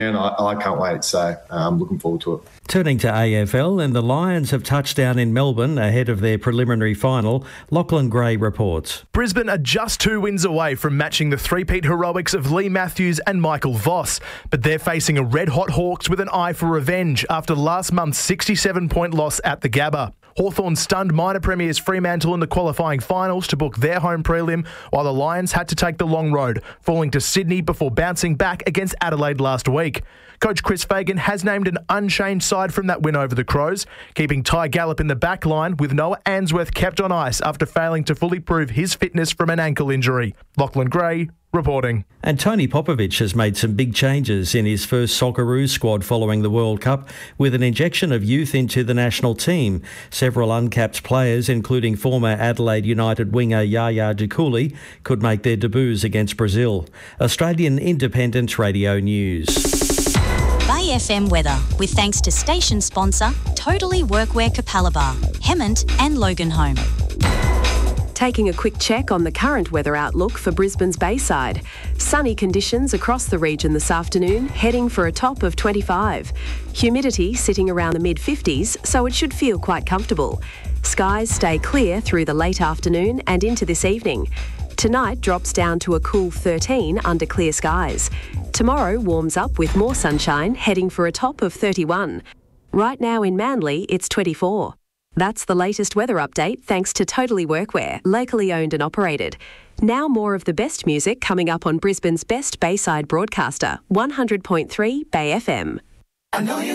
and I can't wait. So I'm looking forward to it. Turning to AFL, and the Lions have touched down in Melbourne ahead of their preliminary final. Lachlan Gray reports. Brisbane are just 2 wins away from matching the three-peat heroics of Lee Matthews and Michael Voss, but they're facing a red-hot Hawks with an eye for revenge after last month's 67-point loss at the Gabba. Hawthorn stunned minor premiers Fremantle in the qualifying finals to book their home prelim, while the Lions had to take the long road, falling to Sydney before bouncing back against Adelaide last week. Coach Chris Fagan has named an unchanged side from that win over the Crows, keeping Ty Gallup in the back line with Noah Answorth kept on ice after failing to fully prove his fitness from an ankle injury. Lachlan Gray reporting. And Tony Popovich has made some big changes in his first Socceroos squad following the World Cup, with an injection of youth into the national team. Several uncapped players, including former Adelaide United winger Yaya Dukuli, could make their debuts against Brazil. Australian Independent Radio News. Bay FM weather, with thanks to station sponsor Totally Workwear Capalaba, Hemmant and Loganholme. Taking a quick check on the current weather outlook for Brisbane's Bayside. Sunny conditions across the region this afternoon, heading for a top of 25. Humidity sitting around the mid-50s, so it should feel quite comfortable. Skies stay clear through the late afternoon and into this evening. Tonight drops down to a cool 13 under clear skies. Tomorrow warms up with more sunshine, heading for a top of 31. Right now in Manly, it's 24. That's the latest weather update thanks to Totally Workwear, locally owned and operated. Now more of the best music coming up on Brisbane's best Bayside broadcaster, 100.3 Bay FM.